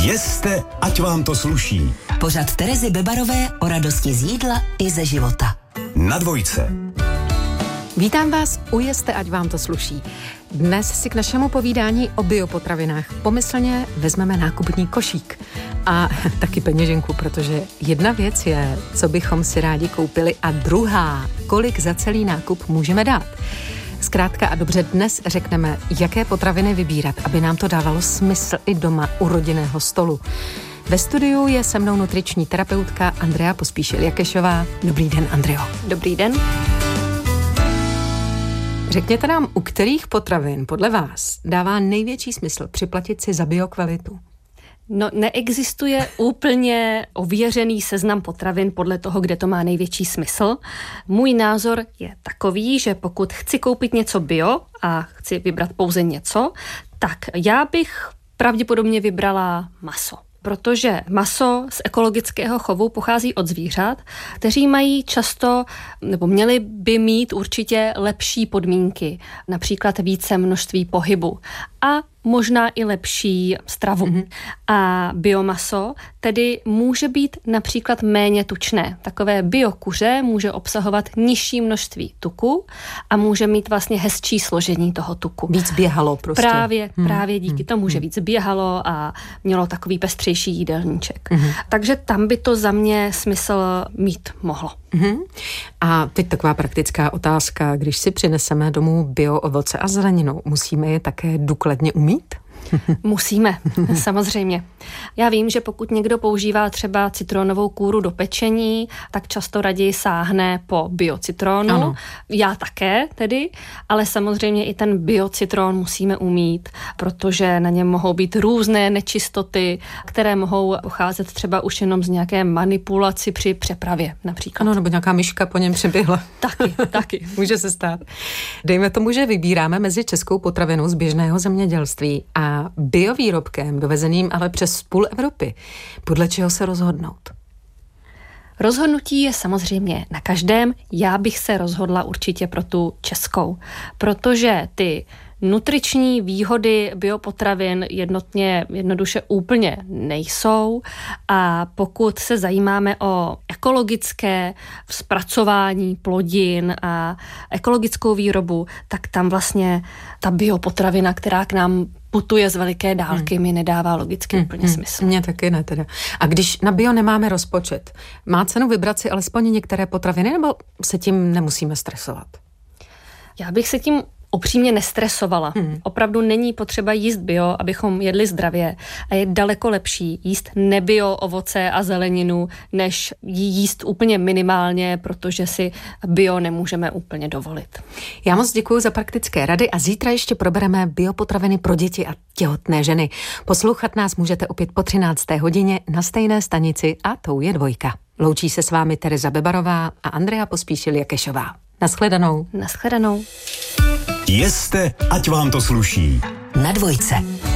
Jeste, ať vám to sluší. Pořad Terezy Bebarové o radosti z jídla i ze života. Na Dvojce. Vítám vás u Jeste, ať vám to sluší. Dnes si k našemu povídání o biopotravinách pomyslně vezmeme nákupní košík a taky peněženku, protože jedna věc je, co bychom si rádi koupili, a druhá, kolik za celý nákup můžeme dát. Zkrátka a dobře, dnes řekneme, jaké potraviny vybírat, aby nám to dávalo smysl i doma u rodinného stolu. Ve studiu je se mnou nutriční terapeutka Andrea Pospíšil-Jakešová. Dobrý den, Andreo. Dobrý den. Řekněte nám, u kterých potravin podle vás dává největší smysl připlatit si za biokvalitu? No, neexistuje úplně ověřený seznam potravin podle toho, kde to má největší smysl. Můj názor je takový, že pokud chci koupit něco bio a chci vybrat pouze něco, tak já bych pravděpodobně vybrala maso. Protože maso z ekologického chovu pochází od zvířat, kteří mají často, nebo měli by mít určitě lepší podmínky, například více množství pohybu a možná i lepší stravu. A biomaso tedy může být například méně tučné. Takové biokuře může obsahovat nižší množství tuku a může mít vlastně hezčí složení toho tuku. Víc běhalo prostě. Právě díky tomu, že víc běhalo a mělo takový pestřejší jídelníček. Takže tam by to za mě smysl mít mohlo. A teď taková praktická otázka. Když si přineseme domů bio ovoce a zeleninu, musíme je také důkladně umýt? Musíme, samozřejmě. Já vím, že pokud někdo používá třeba citronovou kůru do pečení, tak často raději sáhne po biocitronu. Ano. Já také tedy, ale samozřejmě i ten biocitron musíme umýt, protože na něm mohou být různé nečistoty, které mohou pocházet třeba už jenom z nějaké manipulaci při přepravě například. Ano, nebo nějaká myška po něm přeběhla. Taky. Může se stát. Dejme tomu, že vybíráme mezi českou potravinou z běžného zemědělství a biovýrobkem dovezeným ale přes půl Evropy. Podle čeho se rozhodnout? Rozhodnutí je samozřejmě na každém. Já bych se rozhodla určitě pro tu českou, protože ty nutriční výhody biopotravin jednoduše úplně nejsou, a pokud se zajímáme o ekologické zpracování plodin a ekologickou výrobu, tak tam vlastně ta biopotravina, která k nám putuje z veliké dálky, mi nedává logicky úplně smysl. Mně taky ne teda. A když na bio nemáme rozpočet, má cenu vybrat si alespoň některé potraviny, nebo se tím nemusíme stresovat? Já bych se tím upřímně nestresovala. Opravdu není potřeba jíst bio, abychom jedli zdravě, a je daleko lepší jíst nebio ovoce a zeleninu, než jíst úplně minimálně, protože si bio nemůžeme úplně dovolit. Já moc děkuji za praktické rady a zítra ještě probereme biopotraviny pro děti a těhotné ženy. Poslouchat nás můžete opět po 13. hodině na stejné stanici, a tou je Dvojka. Loučí se s vámi Tereza Bebarová a Andrea Pospíšil-Jakešová. Naschledanou. Naschledanou. Jeste, ať vám to sluší. Na Dvojce.